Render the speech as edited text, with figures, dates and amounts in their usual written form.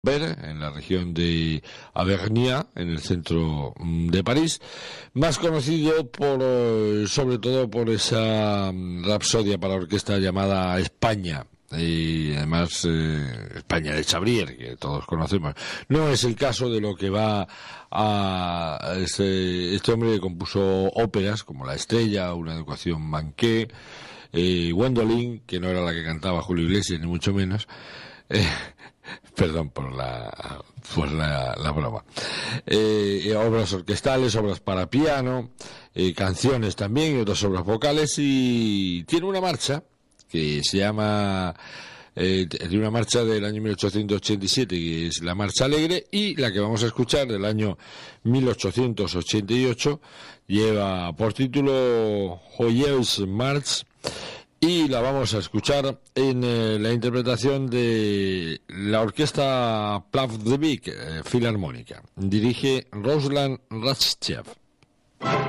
en la región de Auvernia, en el centro de París, más conocido sobre todo por esa rapsodia para orquesta llamada España. Y además España de Chabrier, que todos conocemos. No es el caso de lo que va a este hombre que compuso óperas como La Estrella, Una educación manqué, Gwendolyn, que no era la que cantaba Julio Iglesias ni mucho menos. Perdón por la broma. Obras orquestales, obras para piano, canciones también y otras obras vocales, y tiene una marcha que se llama de una marcha del año 1887, que es la Marcha Alegre, y la que vamos a escuchar del año 1888 lleva por título Joyeuse March, y la vamos a escuchar en la interpretación de la orquesta Plavdivik Filarmónica. Dirige Ruslan Ratchev.